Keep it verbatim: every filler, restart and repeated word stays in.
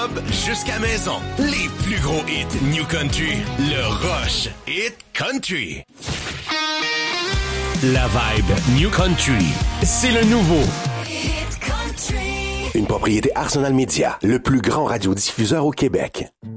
Jusqu'à maison, les plus gros hits New Country, le Rush Hit Country. La vibe New Country, c'est le nouveau Hit Country. Une propriété Arsenal Media, le plus grand radiodiffuseur au Québec.